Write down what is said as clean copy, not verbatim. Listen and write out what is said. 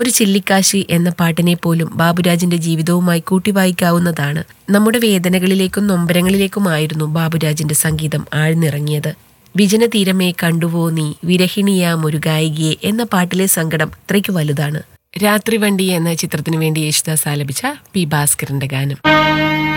ഒരു ചില്ലിക്കാശി എന്ന പാട്ടിനെ പോലും ബാബുരാജിന്റെ ജീവിതവുമായി കൂട്ടിവായിക്കാവുന്നതാണ്. നമ്മുടെ വേദനകളിലേക്കും നൊമ്പരങ്ങളിലേക്കുമായിരുന്നു ബാബുരാജിന്റെ സംഗീതം ആഴ്ന്നിറങ്ങിയത്. വിജനതീരമേ കണ്ടുവോ നീ വിരഹിണിയാം ഒരു ഗായികയെ എന്ന പാട്ടിലെ സങ്കടം അത്രയ്ക്ക് വലുതാണ്. രാത്രി വണ്ടി എന്ന ചിത്രത്തിനു വേണ്ടി യേശുദാസ് ആലപിച്ച പി ഭാസ്കരന്റെ ഗാനം.